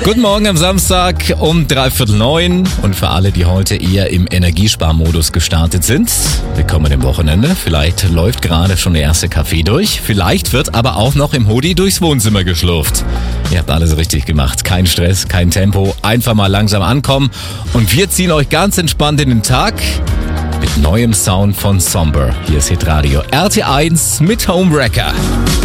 Guten Morgen am Samstag um 8:45 und für alle, die heute eher im Energiesparmodus gestartet sind, willkommen im Wochenende. Vielleicht läuft gerade schon der erste Kaffee durch, vielleicht wird aber auch noch im Hoodie durchs Wohnzimmer geschlurft. Ihr habt alles richtig gemacht, kein Stress, kein Tempo, einfach mal langsam ankommen und wir ziehen euch ganz entspannt in den Tag mit neuem Sound von Somber. Hier ist Hitradio RT1 mit Homewrecker.